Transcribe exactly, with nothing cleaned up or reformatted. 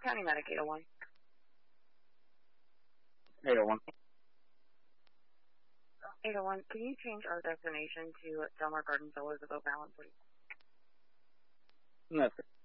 County Medic eight oh one. eight oh one. eight oh one, can you change our destination to Delmar Garden Villas of Oak Island, please? No, sir.